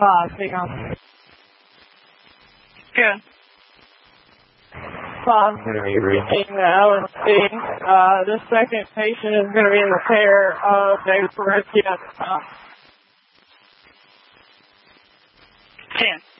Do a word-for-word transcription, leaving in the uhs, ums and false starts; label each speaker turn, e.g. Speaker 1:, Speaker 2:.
Speaker 1: Uh, speak on.
Speaker 2: Good.
Speaker 1: So I'm going to be reading the L and C. Uh, this second patient is going to be in the care of David Peretti at the time.
Speaker 2: ten.